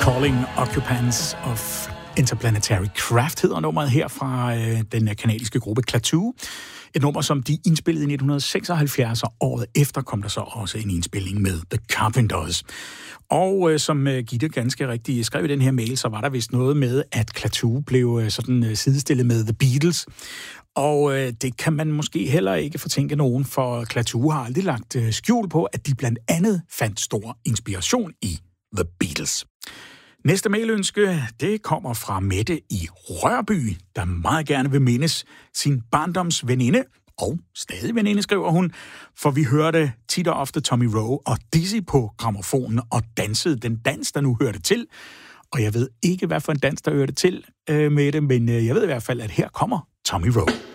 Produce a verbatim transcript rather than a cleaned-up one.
Calling Occupants of Interplanetary Craft hedder nummeret her fra øh, den kanadiske gruppe Klaatu. Et nummer, som de indspillede i nitten seksoghalvfjerds, og året efter kom der så også en indspilling med The Carpenters. Og øh, som øh, Gitte ganske rigtigt skrev i den her mail, så var der vist noget med, at Klaatu blev øh, sådan øh, sidestillet med The Beatles. Og øh, det kan man måske heller ikke fortænke nogen, for Klaatu har aldrig lagt øh, skjul på, at de blandt andet fandt stor inspiration i The Beatles. Næste mailønske, det kommer fra Mette i Rørby, der meget gerne vil mindes sin barndoms veninde, og stadig veninde, skriver hun, for vi hørte tit og ofte Tommy Roe og Dizzy på grammofonen og dansede den dans, der nu hørte til. Og jeg ved ikke, hvad for en dans, der hørte til, øh, Mette, men øh, jeg ved i hvert fald, at her kommer Tommy Roe.